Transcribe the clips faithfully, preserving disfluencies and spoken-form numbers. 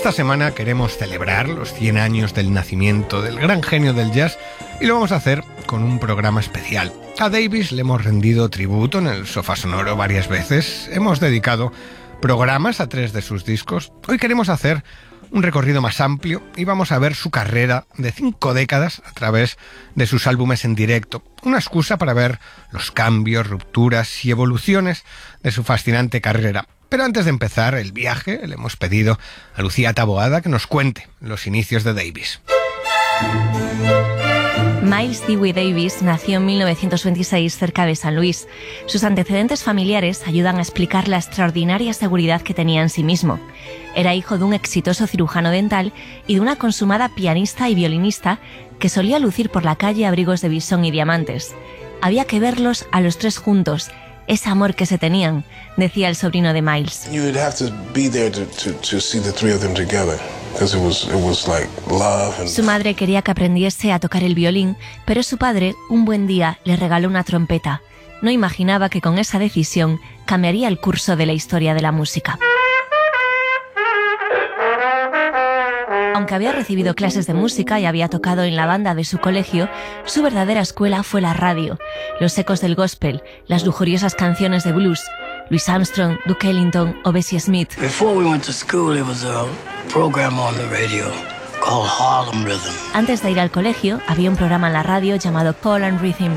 Esta semana queremos celebrar los cien años del nacimiento del gran genio del jazz y lo vamos a hacer con un programa especial. A Davis le hemos rendido tributo en el Sofá Sonoro varias veces, hemos dedicado programas a tres de sus discos. Hoy queremos hacer un recorrido más amplio y vamos a ver su carrera de cinco décadas a través de sus álbumes en directo. Una excusa para ver los cambios, rupturas y evoluciones de su fascinante carrera. Pero antes de empezar el viaje, le hemos pedido a Lucía Taboada que nos cuente los inicios de Davis. Miles Dewey Davis nació en mil novecientos veintiséis cerca de San Luis. Sus antecedentes familiares ayudan a explicar la extraordinaria seguridad que tenía en sí mismo. Era hijo de un exitoso cirujano dental y de una consumada pianista y violinista que solía lucir por la calle abrigos de bisón y diamantes. Había que verlos a los tres juntos, ese amor que se tenían, decía el sobrino de Miles. Su madre quería que aprendiese a tocar el violín, pero su padre, un buen día, le regaló una trompeta. No imaginaba que con esa decisión cambiaría el curso de la historia de la música. Aunque había recibido clases de música y había tocado en la banda de su colegio, su verdadera escuela fue la radio, los ecos del gospel, las lujuriosas canciones de blues, Louis Armstrong, Duke Ellington o Bessie Smith. Antes de ir al colegio, había un programa en la radio llamado Call and Rhythm,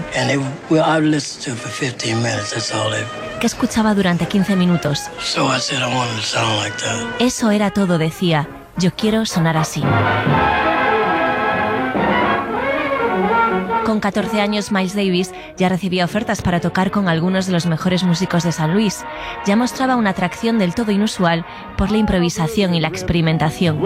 que escuchaba durante quince minutos. Eso era todo, decía. Yo quiero sonar así. Con catorce años, Miles Davis ya recibía ofertas para tocar con algunos de los mejores músicos de San Luis. Ya mostraba una atracción del todo inusual por la improvisación y la experimentación.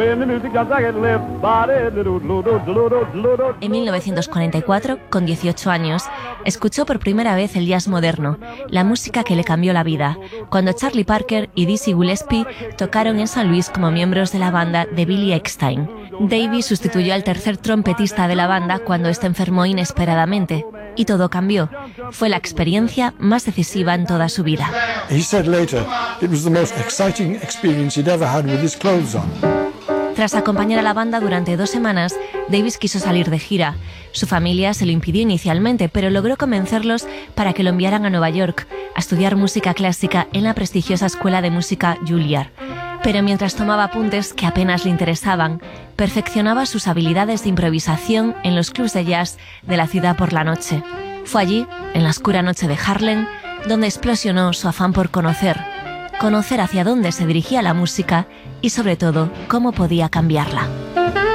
En mil novecientos cuarenta y cuatro, con dieciocho años, escuchó por primera vez el jazz moderno, la música que le cambió la vida, cuando Charlie Parker y Dizzy Gillespie tocaron en San Luis como miembros de la banda de Billy Eckstine. Davis sustituyó al tercer trompetista de la banda cuando éste enfermó inesperadamente, y todo cambió. Fue la experiencia más decisiva en toda su vida. He said later, it was the most exciting experience he'd ever had with his clothes on. Tras acompañar a la banda durante dos semanas, Davis quiso salir de gira. Su familia se lo impidió inicialmente, pero logró convencerlos para que lo enviaran a Nueva York a estudiar música clásica en la prestigiosa escuela de música Juilliard. Pero mientras tomaba apuntes que apenas le interesaban, perfeccionaba sus habilidades de improvisación en los clubs de jazz de la ciudad por la noche. Fue allí, en la oscura noche de Harlem, donde explosionó su afán por conocer, conocer hacia dónde se dirigía la música y, sobre todo, cómo podía cambiarla.